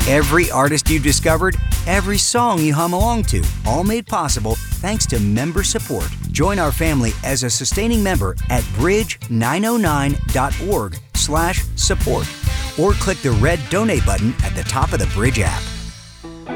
Every artist you've discovered, every song you hum along to, all made possible thanks to member support. Join our family as a sustaining member at bridge909.org/support or click the red donate button at the top of the Bridge app.